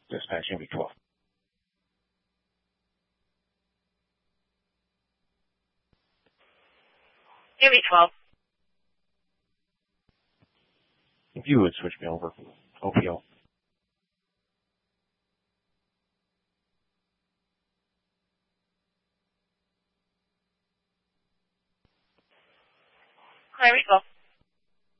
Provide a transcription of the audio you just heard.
Dispatch MV12. MV12. If you would switch me over, OPO. MV12.